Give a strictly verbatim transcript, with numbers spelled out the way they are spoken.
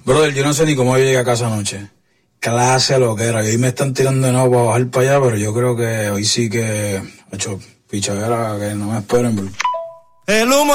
Brother, yo no sé ni cómo yo llegué a casa anoche. Clase lo que era. Y hoy me están tirando de nuevo para bajar para allá, pero yo creo que hoy sí que... Hecho, pichadera, que no me esperen, bro. El humo